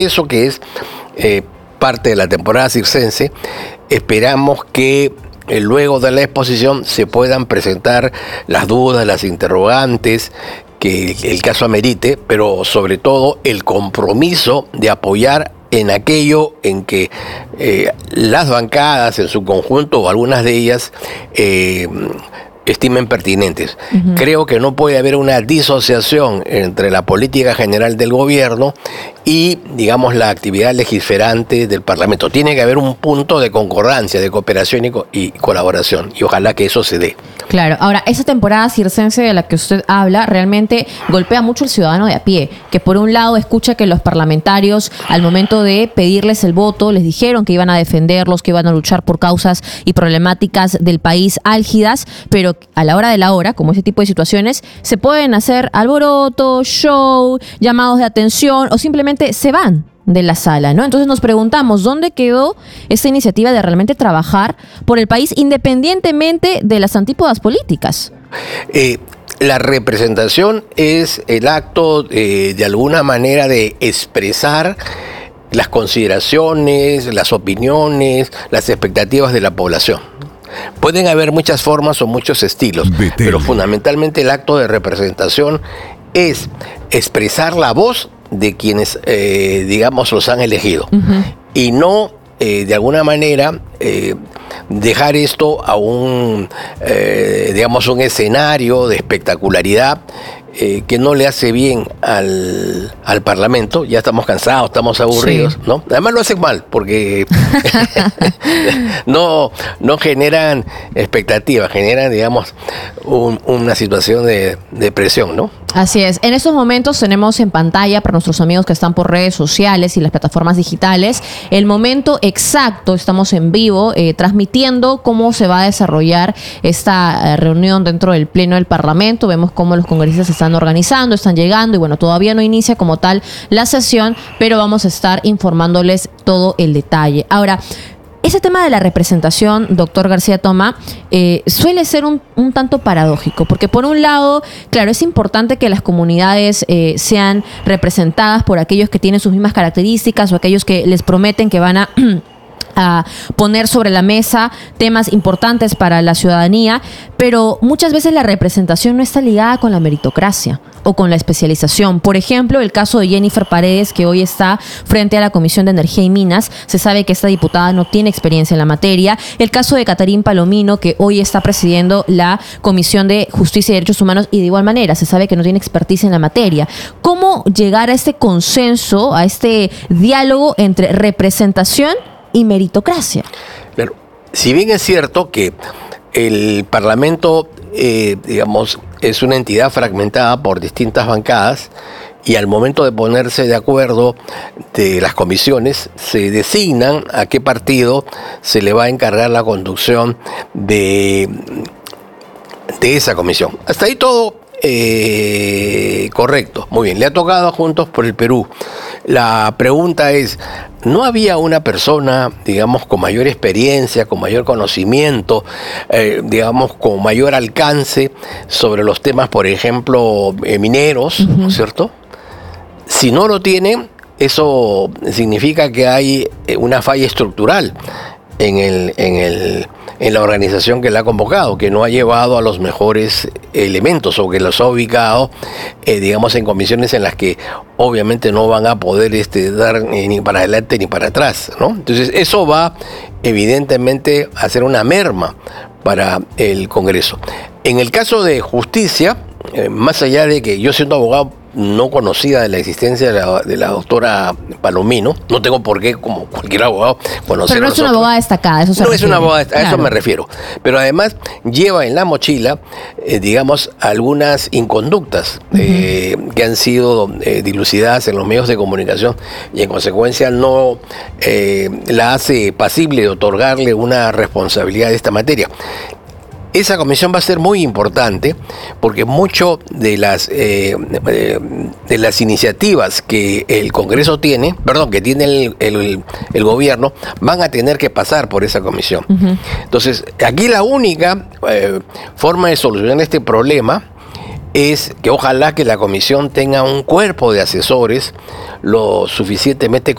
Eso que es parte de la temporada circense, esperamos que luego de la exposición se puedan presentar las dudas, las interrogantes que el caso amerite, pero sobre todo el compromiso de apoyar en aquello en que las bancadas en su conjunto o algunas de ellas estimen pertinentes. Uh-huh. Creo que no puede haber una disociación entre la política general del gobierno y, digamos, la actividad legiferante del Parlamento. Tiene que haber un punto de concordancia, de cooperación y colaboración, y ojalá que eso se dé. Claro. Ahora, esa temporada circense de la que usted habla realmente golpea mucho al ciudadano de a pie, que por un lado escucha que los parlamentarios, al momento de pedirles el voto, les dijeron que iban a defenderlos, que iban a luchar por causas y problemáticas del país álgidas, pero a la hora de la hora, como ese tipo de situaciones, se pueden hacer alboroto, show, llamados de atención o simplemente se van de la sala, ¿no? Entonces nos preguntamos, ¿dónde quedó esta iniciativa de realmente trabajar por el país independientemente de las antípodas políticas? La representación es el acto de alguna manera de expresar las consideraciones, las opiniones, las expectativas de la población. Pueden haber muchas formas o muchos estilos, pero fundamentalmente el acto de representación es expresar la voz de quienes, digamos, los han elegido. Uh-huh. Y no, de alguna manera, dejar esto a digamos, un escenario de espectacularidad que no le hace bien al Parlamento. Ya estamos cansados, estamos aburridos, sí, ¿no? Además lo hacen mal, porque no generan expectativas, generan, digamos, una situación de presión, ¿no? Así es. En estos momentos tenemos en pantalla, para nuestros amigos que están por redes sociales y las plataformas digitales, el momento exacto, estamos en vivo, transmitiendo cómo se va a desarrollar esta reunión dentro del Pleno del Parlamento. Vemos cómo los congresistas se están organizando, están llegando y bueno, todavía no inicia como tal la sesión, pero vamos a estar informándoles todo el detalle. Ahora, ese tema de la representación, doctor García Toma, suele ser un tanto paradójico, porque por un lado, claro, es importante que las comunidades sean representadas por aquellos que tienen sus mismas características o aquellos que les prometen que van a poner sobre la mesa temas importantes para la ciudadanía, pero muchas veces la representación no está ligada con la meritocracia o con la especialización. Por ejemplo, el caso de Jennifer Paredes, que hoy está frente a la Comisión de Energía y Minas. Se sabe que esta diputada no tiene experiencia en la materia. El caso de Catarín Palomino, que hoy está presidiendo la Comisión de Justicia y Derechos Humanos, y de igual manera se sabe que no tiene expertise en la materia. ¿Cómo llegar a este consenso, a este diálogo entre representación y meritocracia? Pero, si bien es cierto que el Parlamento, digamos, es una entidad fragmentada por distintas bancadas, y al momento de ponerse de acuerdo de las comisiones, se designan a qué partido se le va a encargar la conducción de esa comisión. Hasta ahí todo correcto. Muy bien, le ha tocado a Juntos por el Perú. La pregunta es, ¿no había una persona, digamos, con mayor experiencia, con mayor conocimiento, digamos, con mayor alcance sobre los temas, por ejemplo, mineros, ¿no es cierto? Si no lo tiene, eso significa que hay una falla estructural en la organización que la ha convocado, que no ha llevado a los mejores elementos o que los ha ubicado, digamos, en comisiones en las que obviamente no van a poder dar ni para adelante ni para atrás, ¿no? Entonces eso va evidentemente a ser una merma para el Congreso. En el caso de justicia, más allá de que yo siendo abogado no conocida de la existencia de la doctora Palomino, no tengo por qué, como cualquier abogado, conocer. Pero no es una abogada destacada, eso se refiere. No es una abogada destacada, a eso me refiero. Pero además lleva en la mochila, digamos, algunas inconductas que han sido dilucidadas en los medios de comunicación y en consecuencia no la hace pasible de otorgarle una responsabilidad de esta materia. Esa comisión va a ser muy importante porque mucho de las iniciativas que el Congreso tiene, que tiene el gobierno, van a tener que pasar por esa comisión. Entonces, aquí la única forma de solucionar este problema es que ojalá que la comisión tenga un cuerpo de asesores lo suficientemente